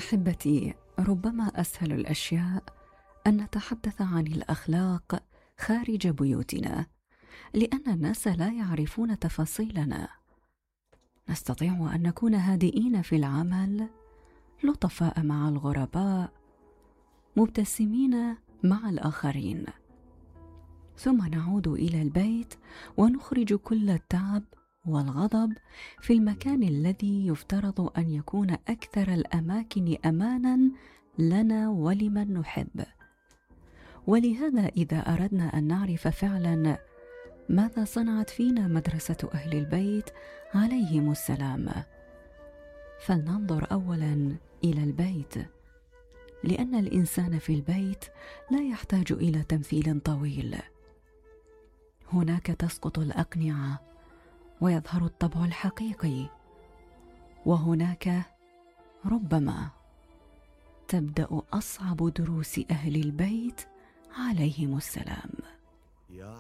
أحبتي، ربما أسهل الأشياء أن نتحدث عن الأخلاق خارج بيوتنا، لأن الناس لا يعرفون تفاصيلنا. نستطيع أن نكون هادئين في العمل، لطفاء مع الغرباء، مبتسمين مع الآخرين، ثم نعود إلى البيت ونخرج كل التعب والغضب في المكان الذي يفترض أن يكون أكثر الأماكن أماناً لنا ولمن نحب. ولهذا إذا أردنا أن نعرف فعلاً ماذا صنعت فينا مدرسة أهل البيت عليهم السلام، فلننظر أولاً إلى البيت، لأن الإنسان في البيت لا يحتاج إلى تمثيل طويل. هناك تسقط الأقنعة ويظهر الطبع الحقيقي، وهناك ربما تبدأ أصعب دروس أهل البيت عليهم السلام.